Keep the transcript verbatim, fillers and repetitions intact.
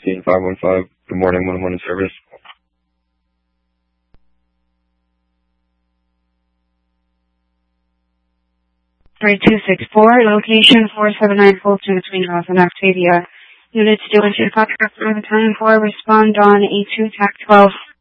sixteen five one five. Good morning, one one in service. three two six four, location four seven nine Fulton between Ross and Octavia. Units two and two contract for the time for respond on A two T A C twelve.